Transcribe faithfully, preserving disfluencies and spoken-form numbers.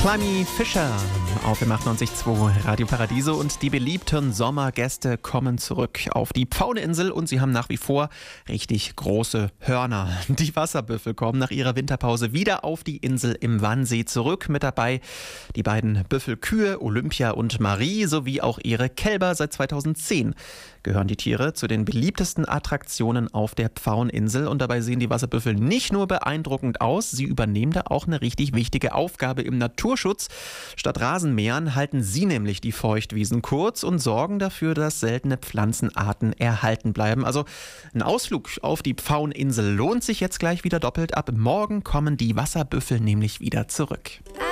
Climby Fisher auf dem achtundneunzig Komma zwei Radio Paradiso und die beliebten Sommergäste kommen zurück auf die Pfauneninsel und sie haben nach wie vor richtig große Hörner. Die Wasserbüffel kommen nach ihrer Winterpause wieder auf die Insel im Wannsee zurück. Mit dabei die beiden Büffelkühe Olympia und Marie sowie auch ihre Kälber. Seit zweitausendzehn gehören die Tiere zu den beliebtesten Attraktionen auf der Pfaueninsel und dabei sehen die Wasserbüffel nicht nur beeindruckend aus, sie übernehmen da auch eine richtig wichtige Aufgabe im Naturschutz. Statt Rasenmähern halten sie nämlich die Feuchtwiesen kurz und sorgen dafür, dass seltene Pflanzenarten erhalten bleiben. Also ein Ausflug auf die Pfaueninsel lohnt sich jetzt gleich wieder doppelt. Ab morgen kommen die Wasserbüffel nämlich wieder zurück.